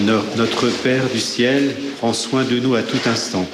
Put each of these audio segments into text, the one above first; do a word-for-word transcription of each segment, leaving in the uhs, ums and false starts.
Notre Père du ciel prend soin de nous à tout instant.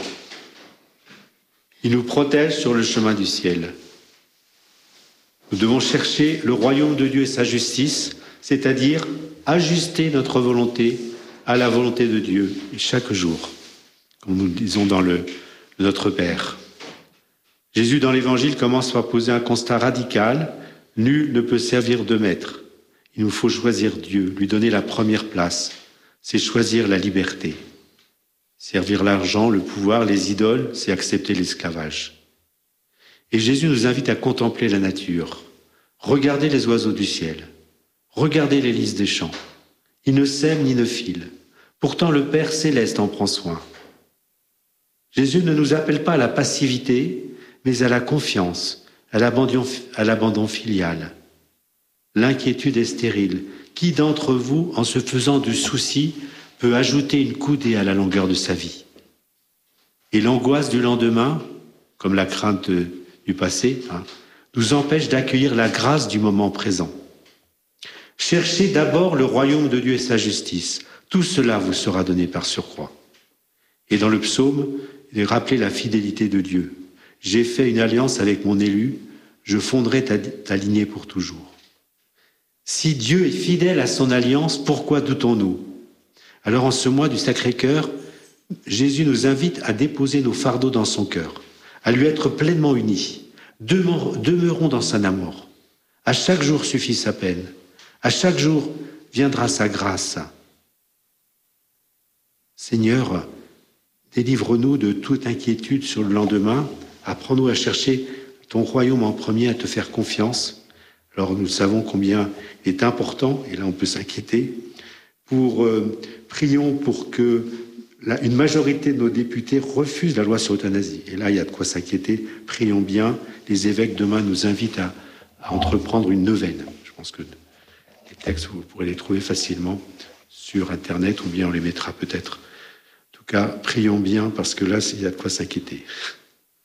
Il nous protège sur le chemin du ciel. Nous devons chercher le royaume de Dieu et sa justice, c'est-à-dire ajuster notre volonté à la volonté de Dieu chaque jour, comme nous le disons dans le Notre Père. Jésus, dans l'Évangile, commence par poser un constat radical. Nul ne peut servir de maître. Il nous faut choisir Dieu, lui donner la première place. C'est choisir la liberté. Servir l'argent, le pouvoir, les idoles, c'est accepter l'esclavage. Et Jésus nous invite à contempler la nature. Regardez les oiseaux du ciel. Regardez les lys des champs. Ils ne sèment ni ne filent. Pourtant, le Père céleste en prend soin. Jésus ne nous appelle pas à la passivité, mais à la confiance, à l'abandon, à l'abandon filial. L'inquiétude est stérile. Qui d'entre vous, en se faisant du souci, peut ajouter une coudée à la longueur de sa vie? Et l'angoisse du lendemain, comme la crainte du passé, hein, nous empêche d'accueillir la grâce du moment présent. Cherchez d'abord le royaume de Dieu et sa justice. Tout cela vous sera donné par surcroît. Et dans le psaume, il est rappelé la fidélité de Dieu. J'ai fait une alliance avec mon élu, je fonderai ta, ta lignée pour toujours. Si Dieu est fidèle à son alliance, pourquoi doutons-nous? Alors en ce mois du Sacré-Cœur, Jésus nous invite à déposer nos fardeaux dans son cœur, à lui être pleinement unis. Demeurons dans son amour. À chaque jour suffit sa peine. À chaque jour viendra sa grâce. Seigneur, délivre-nous de toute inquiétude sur le lendemain. Apprends-nous à chercher ton royaume en premier, à te faire confiance. Alors nous savons combien il est important, et là on peut s'inquiéter, pour euh, prions pour que la, une majorité de nos députés refuse la loi sur l'euthanasie. Et là il y a de quoi s'inquiéter. Prions bien. Les évêques demain nous invitent à, à entreprendre une neuvaine. Je pense que les textes, vous pourrez les trouver facilement sur Internet, ou bien on les mettra peut-être. En tout cas, prions bien, parce que là, il y a de quoi s'inquiéter.